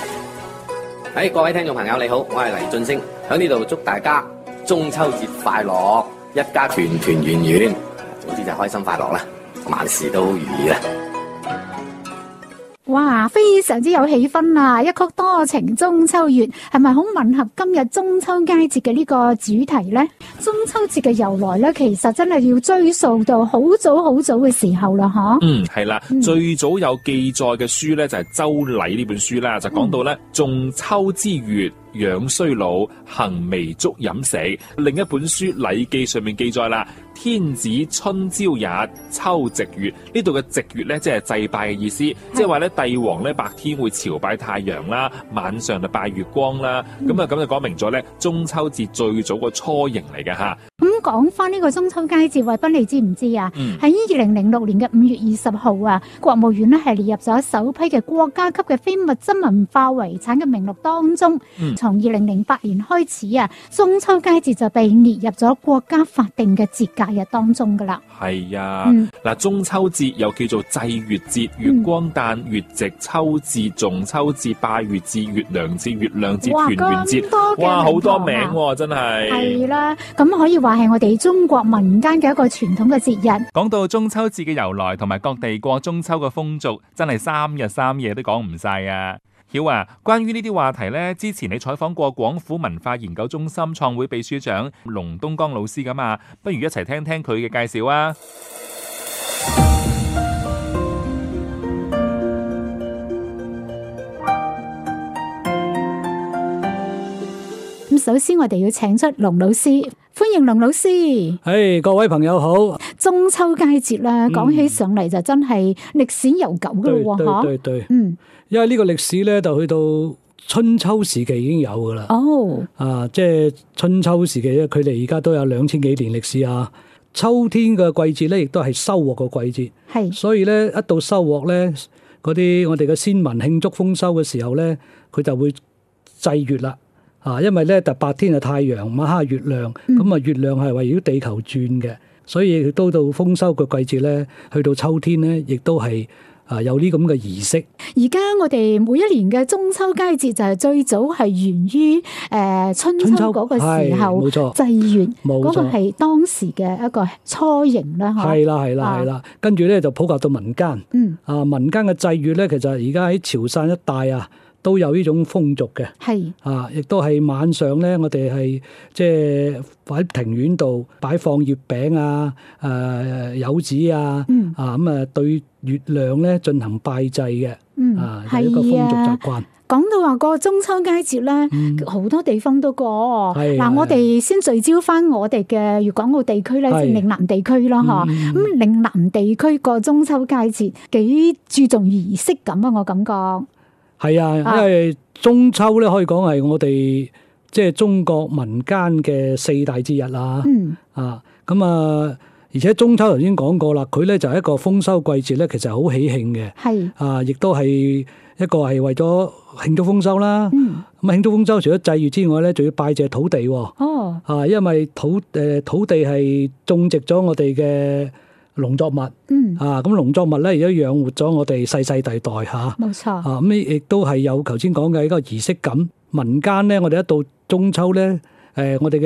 各位聽眾朋友你好，我係黎俊升，喺呢度祝大家中秋節快樂，一家團團圓圓，總之就開心快樂啦，萬事都如意啦。 哇，非常之有氣氛啊！一曲多情中秋月，係咪好吻合今日中秋佳節嘅呢個主題呢？中秋節嘅由來呢，其實真係要追溯到好早好早嘅時候啦，嗬。 係啦，最早有記載嘅書呢，就係《周禮》呢本書啦，就講到呢，仲秋之月，養衰老，行微足飲食。另一本書《禮記》上面記載啦，天子春朝日，秋夕月。呢度嘅夕月咧，即係祭拜嘅意思，即係話咧，帝王咧白天會朝拜太陽啦，晚上就拜月光啦。咁就講明咗咧，中秋節最早個雛形嚟嘅吓。 咁講翻呢個中秋佳節，惠斌你知唔知啊？喺2006年嘅5月20號啊，國務院咧係列入咗首批嘅國家級嘅非物質文化遺產嘅名錄當中。從2008年開始啊，中秋佳節就被列入咗國家法定嘅節假日當中噶啦。 係啊，嗱，中秋節又叫做祭月節、月光誕、月夕、秋至、仲秋節、拜月節、月亮節、月亮節、團圓節，哇，好多名喎，真係。係啦，咁可以話係我哋中國民間嘅一個傳統嘅節日。 講到中秋節嘅由來同埋各地過中秋嘅風俗，真係3日3夜都講唔晒啊！曉啊，關於呢啲話題呢，之前你採訪過廣府文化研究中心創會秘書長龍東江老師㗎嘛，不如一齊聽聽佢嘅介紹啊！ 咁首先我哋要請出龍老師，歡迎龍老師。 各位朋友好。 中秋佳節啦，講起上嚟就真係歷史悠久噶咯喎， 對，因為呢個歷史咧就去到春秋時期已經有噶啦。即係春秋時期咧，距離而家都有2000幾年歷史啊。秋天嘅季節咧，亦都係收穫嘅季節，所以咧一到收穫咧，嗰啲我哋嘅先民慶祝豐收嘅時候咧，佢就會祭月啦。因為咧就白天係太陽，晚黑係月亮，咁月亮係圍繞地球轉嘅，所以亦都到豐收嘅季節咧，去到秋天咧，亦都係有呢咁嘅儀式。 而家我哋每一年嘅中秋佳節就係最早係源於春秋嗰個時候， 冇錯， 祭月嗰個係當時嘅一個雛形啦。 係啦，跟住咧就普及到民間。民間嘅祭月咧，其實而家喺潮汕一帶啊，都有呢種風俗嘅，亦都係晚上咧，我哋係即係喺庭院度擺放月餅啊、柚子啊，咁對月亮咧進行拜祭嘅，係一個風俗習慣。 講到話個中秋佳節咧，好多地方都過。嗱，我哋先聚焦翻我哋嘅粵港澳地區咧，即係嶺南地區啦，嗬。咁嶺南地區個中秋佳節幾注重儀式感啊，我感覺。 係啊，因為中秋咧可以講係我哋即係中國民間嘅4大節日啦。而且中秋頭先講過啦，佢咧就係一個豐收季節咧，其實好喜慶嘅。亦都係一個係為咗慶祝豐收啦。咁慶祝豐收除咗祭月之外咧，仲要拜謝土地。因為土地係種植咗我哋嘅農作物，咁農作物咧而家養活咗我哋世世代代吓， 冇錯。 咁亦都係有頭先講嘅一個儀式感。民間咧，我哋一到中秋咧，我哋嘅